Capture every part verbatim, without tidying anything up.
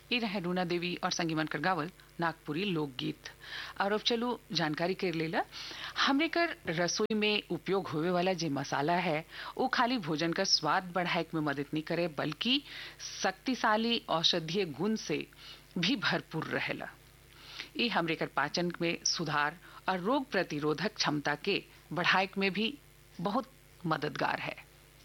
ये रहे रूना देवी और संगीमन कर गावल नागपुरी लोकगीत। और अब चलो जानकारी कर लेला। हमरे कर रसोई में उपयोग होवे वाला जो मसाला है वो खाली भोजन का स्वाद बढ़ाए में मदद नहीं करे, बल्कि शक्तिशाली औषधीय गुण से भी भरपूर रहेला। ये हमरे कर पाचन में सुधार और रोग प्रतिरोधक क्षमता के बढ़ाए में भी बहुत मददगार है।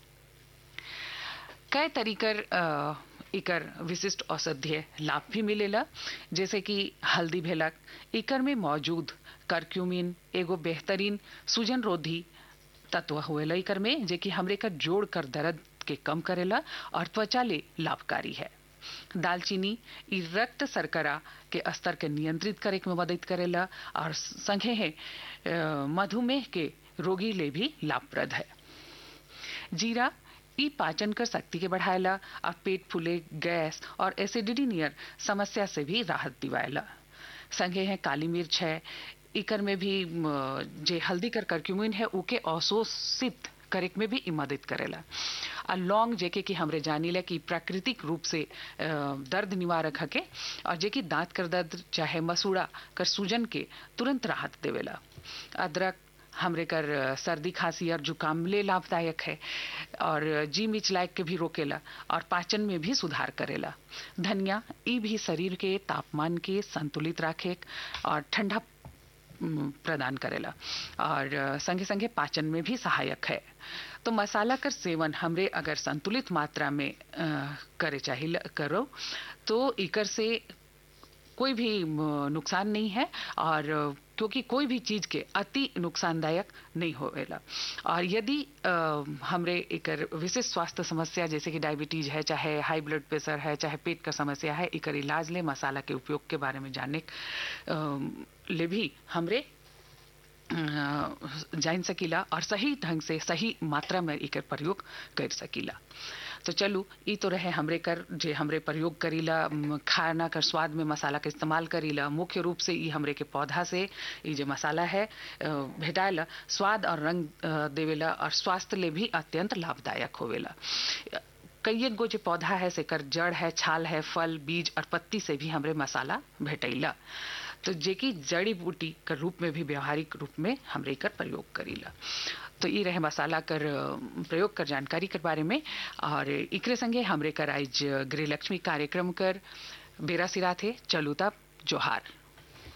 कई तरीकर अ, इकर विशिष्ट औषधीय लाभ भी मिलेला, जैसे कि हल्दी भेलक। इकर में मौजूद करक्यूमिन एगो बेहतरीन सूजन रोधी तत्व होवेला इकर में, जे कि हमरे का जोड़ कर दर्द के कम करेला और त्वचा ले लाभकारी है। दालचीनी इ रक्त शर्करा के स्तर के नियंत्रित करे में मदद करेला और संगे है अ, मधुमेह के रोगी ले भी लाभप्रद है। जीरा ई पाचन कर शक्ति के बढ़ाएला और पेट फूले, गैस और एसिडिटी नियर समस्या से भी राहत दिवाएला। संगे है काली मिर्च है, इकर में भी म, जे हल्दी कर करक्यूमिन है उके अवशोषित करे में भी इ मदद करेला। और लौंग जेके कि हमरे जानीला कि प्राकृतिक रूप से अ, दर्द निवारक हके और जे कि दांत कर दर्द चाहे मसूड़ा कर सूजन के तुरंत राहत देवेला। अदरक हमरे कर सर्दी खांसी और जुकाम ले लाभदायक है और जी मिच लायक के भी रोकेला और पाचन में भी सुधार करेला। धनिया ई भी शरीर के तापमान के संतुलित राखे और ठंडा प्रदान करेला और संगे संगे पाचन में भी सहायक है। तो मसाला कर सेवन हमरे अगर संतुलित मात्रा में आ, करे चाहिए करो तो इकर से कोई भी नुकसान नहीं है, और क्योंकि कोई भी चीज के अति नुकसानदायक नहीं होवेला। और यदि हमरे एकर विशेष स्वास्थ्य समस्या जैसे कि डायबिटीज है, चाहे हाई ब्लड प्रेशर है, चाहे पेट का समस्या है, एकर इलाज ले मसाला के उपयोग के बारे में जानने ले भी हमरे जान सकीला और सही ढंग से सही मात्रा में एकर प्रयोग कर सकीला। तो चलू ई तो रहे हमरे कर जे हमरे प्रयोग करीला खाना कर स्वाद में मसाला का इस्तेमाल करीला। मुख्य रूप से ई हमरे के पौधा से ई जो मसाला है भेटाएला स्वाद और रंग देवेला और स्वास्थ्य ले भी अत्यंत लाभदायक होवेला। कई गो जो पौधा है से कर जड़ है, छाल है, फल, बीज और पत्ती से भी हमरे मसाला भेटैला। तो जे की जड़ी बूटी कर रूप में भी व्यवहारिक रूप में हमरे कर प्रयोग करीला। तो ये रहे मसाला कर प्रयोग कर जानकारी कर बारे में। और इकरे संगे हमरे कर आज गृह लक्ष्मी कार्यक्रम कर बेरा सिरा थे। चलू तब जोहार।